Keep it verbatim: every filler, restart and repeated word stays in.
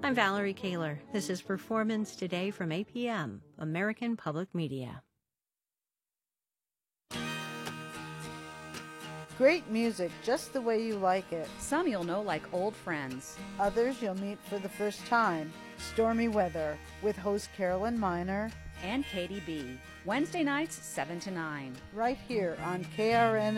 I'm Valerie Kaler. This is Performance Today from A P M, American Public Media. Great music, just the way you like it. Some you'll know like old friends. Others you'll meet for the first time. Stormy Weather with host Carolyn Miner and Katie B. Wednesday nights, seven to nine. Right here on K R N